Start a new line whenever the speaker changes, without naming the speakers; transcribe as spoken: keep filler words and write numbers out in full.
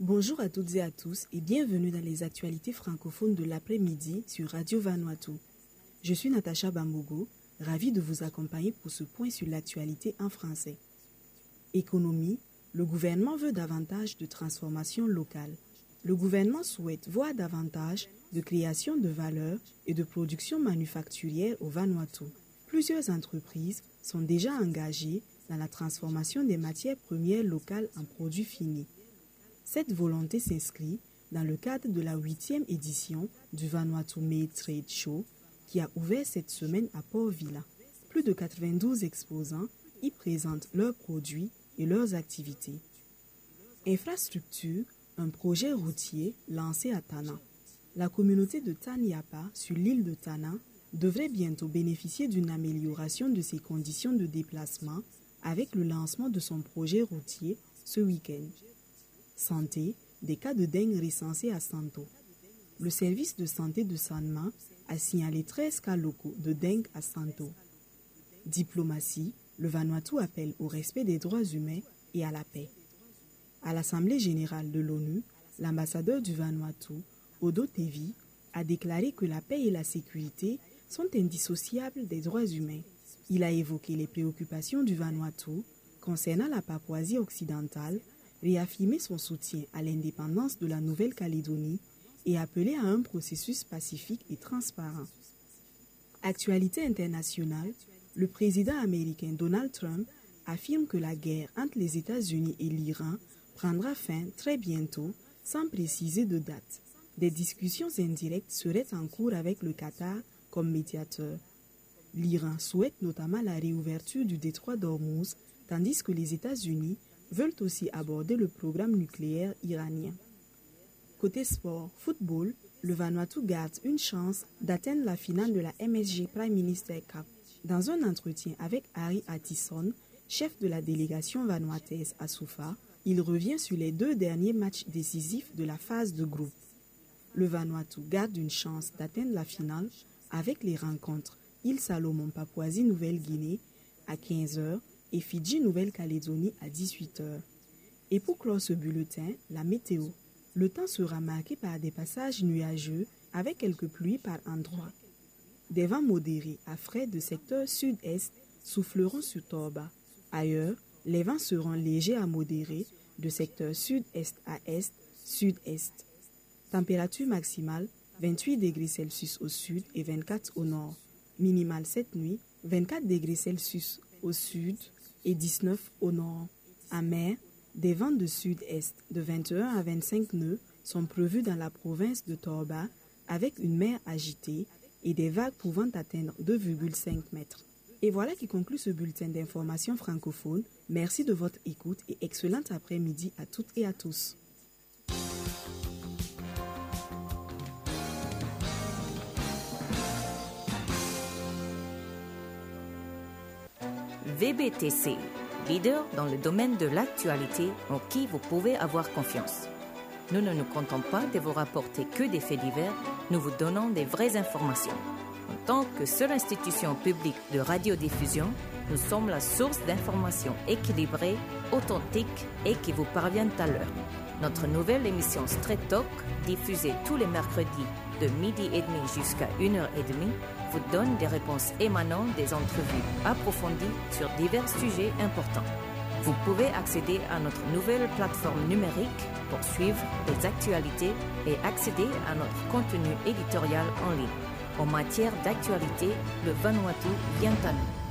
Bonjour à toutes et à tous et bienvenue dans les actualités francophones de l'après-midi sur Radio Vanuatu. Je suis Natacha Bambogo, ravie de vous accompagner pour ce point sur l'actualité en français. Économie, le gouvernement veut davantage de transformation locale. Le gouvernement souhaite voir davantage de création de valeur et de production manufacturière au Vanuatu. Plusieurs entreprises sont déjà engagées dans la transformation des matières premières locales en produits finis. Cette volonté s'inscrit dans le cadre de la huitième édition du Vanuatu Made Trade Show qui a ouvert cette semaine à Port Vila. Plus de quatre-vingt-douze exposants y présentent leurs produits et leurs activités. Infrastructure, un projet routier lancé à Tana. La communauté de Taniapa sur l'île de Tana devrait bientôt bénéficier d'une amélioration de ses conditions de déplacement avec le lancement de son projet routier ce week-end. Santé, des cas de dengue recensés à Santo. Le service de santé de Sanma a signalé treize cas locaux de dengue à Santo. Diplomatie, le Vanuatu appelle au respect des droits humains et à la paix. À l'Assemblée générale de l'ONU, l'ambassadeur du Vanuatu, Odo Tevi, a déclaré que la paix et la sécurité sont indissociables des droits humains. Il a évoqué les préoccupations du Vanuatu concernant la Papouasie occidentale, réaffirmé son soutien à l'indépendance de la Nouvelle-Calédonie et appelé à un processus pacifique et transparent. Actualité internationale, le président américain Donald Trump affirme que la guerre entre les États-Unis et l'Iran prendra fin très bientôt, sans préciser de date. Des discussions indirectes seraient en cours avec le Qatar comme médiateur. L'Iran souhaite notamment la réouverture du détroit d'Ormuz, tandis que les États-Unis veulent aussi aborder le programme nucléaire iranien. Côté sport, football, le Vanuatu garde une chance d'atteindre la finale de la M S G Prime Minister Cup. Dans un entretien avec Harry Attison, chef de la délégation vanuataise à Soufa, il revient sur les deux derniers matchs décisifs de la phase de groupe. Le Vanuatu garde une chance d'atteindre la finale avec les rencontres Île Salomon Papouasie-Nouvelle-Guinée à quinze heures et Fidji-Nouvelle-Calédonie à dix-huit heures. Et pour clore ce bulletin, la météo. Le temps sera marqué par des passages nuageux avec quelques pluies par endroits. Des vents modérés à frais de secteur sud-est souffleront sur Torba. Ailleurs, les vents seront légers à modérés de secteur sud-est à est, sud-est. Température maximale vingt-huit degrés Celsius au sud et vingt-quatre au nord. Minimale cette nuit vingt-quatre degrés Celsius au sud et dix-neuf au nord. À mer, des vents de sud-est de vingt et un à vingt-cinq nœuds sont prévus dans la province de Torba avec une mer agitée et des vagues pouvant atteindre deux virgule cinq mètres. Et voilà qui conclut ce bulletin d'information francophone. Merci de votre écoute et excellent après-midi à toutes et à tous.
V B T C, leader dans le domaine de l'actualité en qui vous pouvez avoir confiance. Nous ne nous comptons pas de vous rapporter que des faits divers, nous vous donnons des vraies informations. En tant que seule institution publique de radiodiffusion, nous sommes la source d'informations équilibrées, authentiques et qui vous parviennent à l'heure. Notre nouvelle émission Straight Talk, diffusée tous les mercredis de midi et demi jusqu'à une heure trente, vous donne des réponses émanant des entrevues approfondies sur divers sujets importants. Vous pouvez accéder à notre nouvelle plateforme numérique pour suivre les actualités et accéder à notre contenu éditorial en ligne. En matière d'actualité, le Vanuatu vient à nous.